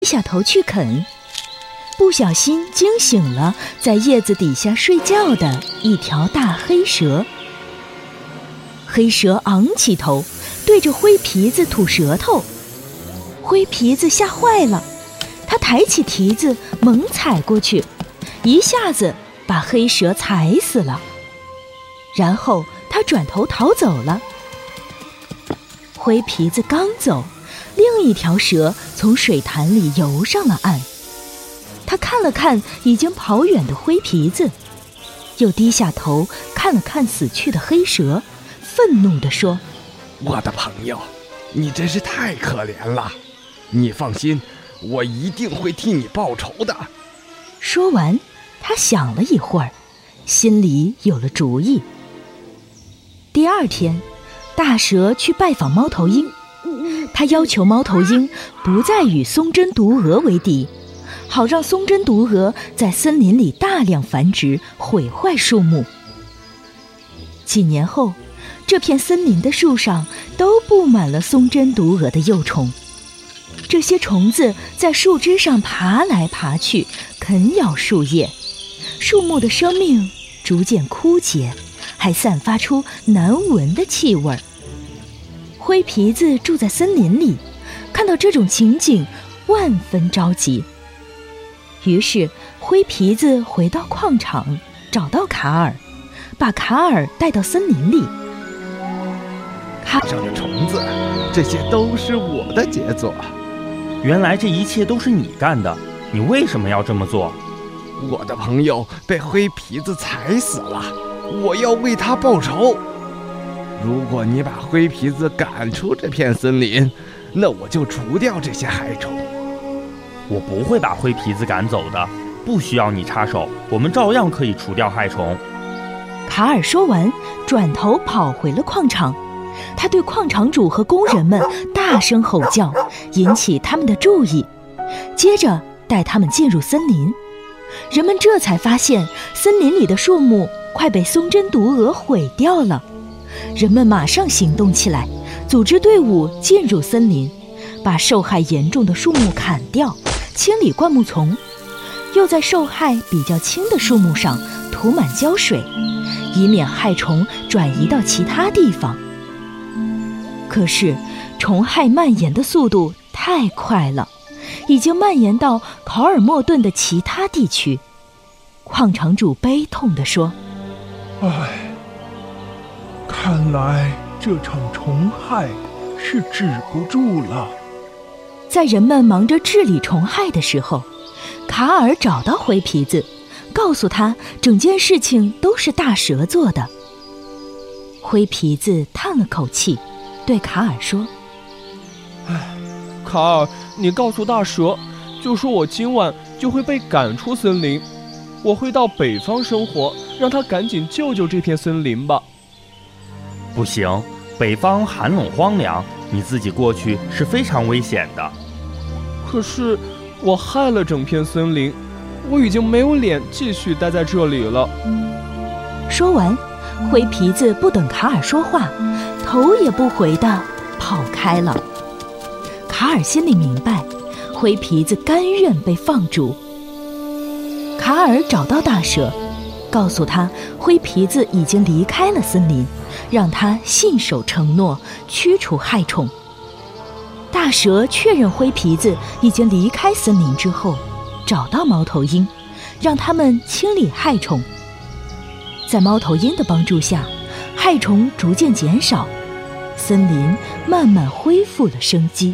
下头去啃，不小心惊醒了在叶子底下睡觉的一条大黑蛇。黑蛇昂起头，对着灰皮子吐舌头。灰皮子吓坏了，他抬起蹄子猛踩过去，一下子把黑蛇踩死了。然后他转头逃走了。灰皮子刚走，另一条蛇从水潭里游上了岸。他看了看已经跑远的灰皮子，又低下头看了看死去的黑蛇，愤怒地说： 我的朋友，你真是太可怜了，你放心，我一定会替你报仇的。 说完，他想了一会儿，心里有了主意。第二天，大蛇去拜访猫头鹰，他要求猫头鹰不再与松针毒蛾为敌，好让松针毒蛾在森林里大量繁殖，毁坏树木。几年后，这片森林的树上都布满了松针毒蛾的幼虫。这些虫子在树枝上爬来爬去，啃咬树叶，树木的生命逐渐枯竭，还散发出难闻的气味。灰皮子住在森林里，看到这种情景，万分着急。于是灰皮子回到矿场，找到卡尔，把卡尔带到森林里。 上的虫子，这些都是我的杰作。 原来这一切都是你干的，你为什么要这么做？ 我的朋友被灰皮子踩死了，我要为他报仇。如果你把灰皮子赶出这片森林，那我就除掉这些害虫。 我不会把灰皮子赶走的，不需要你插手，我们照样可以除掉害虫。 卡尔说完，转头跑回了矿场。他对矿场主和工人们大声吼叫，引起他们的注意，接着带他们进入森林。人们这才发现森林里的树木快被松针毒蛾毁掉了。人们马上行动起来，组织队伍进入森林，把受害严重的树木砍掉，清理灌木丛，又在受害比较轻的树木上涂满胶水，以免害虫转移到其他地方。可是虫害蔓延的速度太快了，已经蔓延到考尔莫顿的其他地区。矿场主悲痛地说： 唉，看来这场虫害是止不住了。 在人们忙着治理虫害的时候，卡尔找到灰皮子，告诉他整件事情都是大蛇做的。灰皮子叹了口气，对卡尔说： 唉，卡尔，你告诉大蛇，就说我今晚就会被赶出森林，我会到北方生活，让他赶紧救救这片森林吧。 不行，北方寒冷荒凉，你自己过去是非常危险的。 可是我害了整片森林，我已经没有脸继续待在这里了。 说完，灰皮子不等卡尔说话，头也不回地跑开了。卡尔心里明白，灰皮子甘愿被放逐。卡尔找到大蛇，告诉他灰皮子已经离开了森林，让他信守承诺，驱除害虫。大蛇确认灰皮子已经离开森林之后，找到猫头鹰，让他们清理害虫。在猫头鹰的帮助下，害虫逐渐减少，森林慢慢恢复了生机。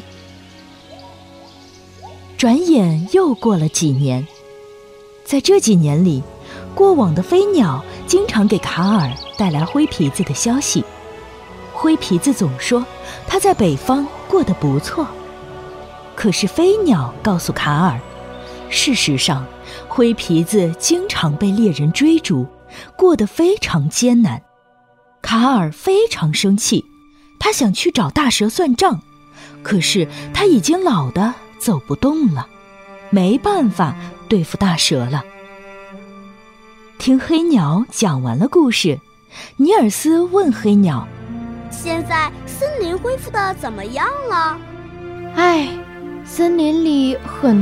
转眼又过了几年，在这几年里，过往的飞鸟经常给卡尔带来灰皮子的消息。灰皮子总说他在北方过得不错，可是飞鸟告诉卡尔，事实上灰皮子经常被猎人追逐，过得非常艰难。卡尔非常生气，他想去找大蛇算账，可是他已经老得走不动了，没办法对付大蛇了。听黑鸟讲完了故事，尼尔斯问黑鸟： 现在森林恢复的怎么样了？ 森林里很